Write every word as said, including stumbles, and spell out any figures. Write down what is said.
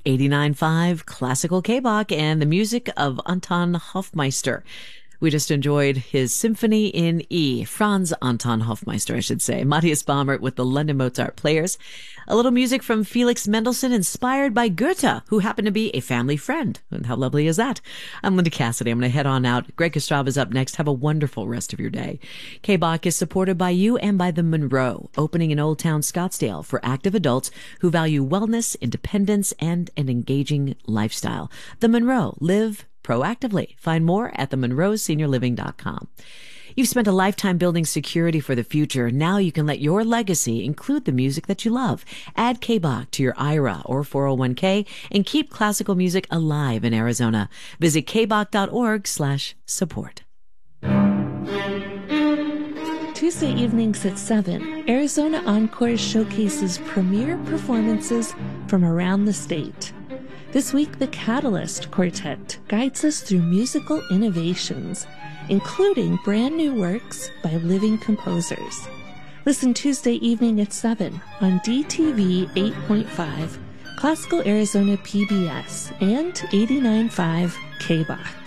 eighty-nine point five Classical K-Bach and the music of Anton Hofmeister. We just enjoyed his Symphony in E, Franz Anton Hofmeister, I should say. Matthias Baumert with the London Mozart Players. A little music from Felix Mendelssohn, inspired by Goethe, who happened to be a family friend. And how lovely is that? I'm Linda Cassidy. I'm going to head on out. Greg Kostrov is up next. Have a wonderful rest of your day. K-Bach is supported by you and by the Monroe, opening in Old Town Scottsdale for active adults who value wellness, independence, and an engaging lifestyle. The Monroe. Live proactively. Find more at the monroe senior living dot com. You've spent a lifetime building security for the future. Now you can let your legacy include the music that you love. Add K-Bach to your I R A or four oh one k and keep classical music alive in Arizona. Visit k bach dot org slash support. Tuesday evenings at seven, Arizona Encore showcases premier performances from around the state. This week, the Catalyst Quartet guides us through musical innovations, including brand new works by living composers. Listen Tuesday evening at seven on D T V eight point five, Classical Arizona P B S, and eighty-nine point five K-Bach.